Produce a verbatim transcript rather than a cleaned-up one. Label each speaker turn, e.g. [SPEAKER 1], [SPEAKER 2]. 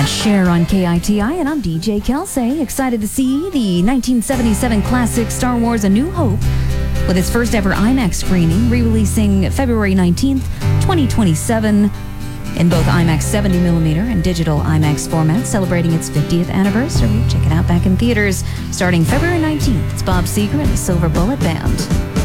[SPEAKER 1] That's Cher on K I T I, and I'm D J Kelsey. Excited to see the nineteen seventy-seven classic Star Wars A New Hope with its first ever IMAX screening, re-releasing February nineteenth, twenty twenty-seven in both IMAX seventy millimeter and digital IMAX formats, celebrating its fiftieth anniversary. Check it out back in theaters starting February nineteenth. It's Bob Seger and the Silver Bullet Band.